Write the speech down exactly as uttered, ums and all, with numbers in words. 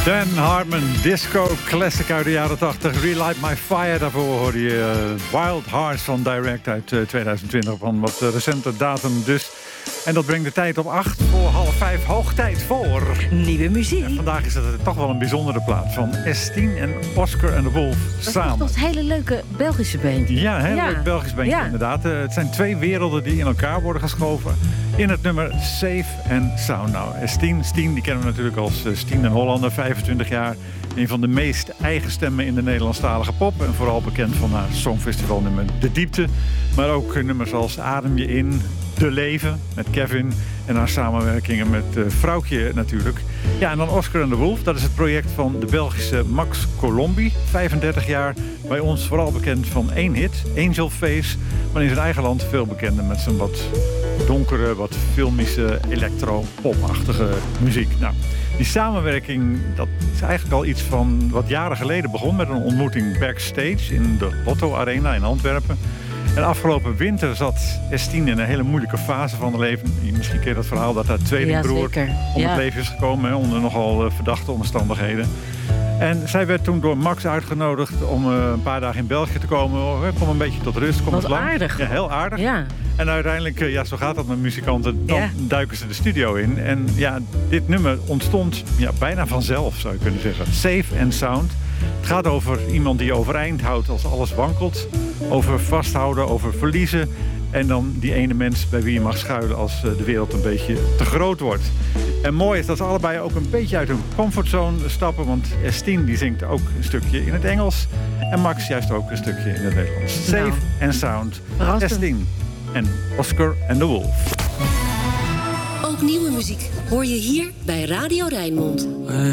Dan Hartman, disco classic uit de jaren tachtig. Relight My Fire, daarvoor hoorde je uh, Wild Hearts van Direct uit uh, twintig twintig. Van wat uh, recente datum dus. En dat brengt de tijd op acht voor half vijf. Hoog tijd voor nieuwe muziek. En vandaag is het toch wel een bijzondere plaat van S tien en Oscar and the Wolf samen. Dat is een hele leuke Belgische band. Ja, een heel ja. leuk Belgisch bandje ja. inderdaad. Uh, het zijn twee werelden die in elkaar worden geschoven. In het nummer Safe and Sound. Nou, S tien, Stien, die kennen we natuurlijk als uh, Stien en Hollander, vijfentwintig jaar. Een van de meest eigen stemmen in de Nederlandstalige pop. En vooral bekend van haar songfestivalnummer De Diepte. Maar ook uh, nummers als Adem je in, De Leven met Kevin. En haar samenwerkingen met uh, Vrouwtje natuurlijk. Ja, en dan Oscar and the Wolf. Dat is het project van de Belgische Max Colombi. vijfendertig jaar. Bij ons vooral bekend van één hit, Angel Face. Maar in zijn eigen land veel bekender met zijn wat donkere, wat filmische, electro-popachtige muziek. Nou, die samenwerking, dat is eigenlijk al iets van wat jaren geleden begon met een ontmoeting backstage in de Lotto Arena in Antwerpen. En afgelopen winter zat S tien in een hele moeilijke fase van haar leven. Misschien ken je dat verhaal dat haar tweelingbroer ja, om ja. het leven is gekomen, hè, onder nogal uh, verdachte omstandigheden. En zij werd toen door Max uitgenodigd om uh, een paar dagen in België te komen. Oh, kom een beetje tot rust, kom Wat eens lang. aardig. Ja, heel aardig. Ja. En uiteindelijk, uh, ja, zo gaat dat met muzikanten, dan Ja. duiken ze de studio in. En ja, dit nummer ontstond ja, bijna vanzelf, zou je kunnen zeggen. Safe and Sound. Het gaat over iemand die je overeind houdt als alles wankelt. Over vasthouden, over verliezen. En dan die ene mens bij wie je mag schuilen als de wereld een beetje te groot wordt. En mooi is dat ze allebei ook een beetje uit hun comfortzone stappen. Want S tien die zingt ook een stukje in het Engels. En Max juist ook een stukje in het Nederlands. Safe Nou, and Sound. verrassend. S tien en Oscar and the Wolf. Ook nieuwe muziek hoor je hier bij Radio Rijnmond.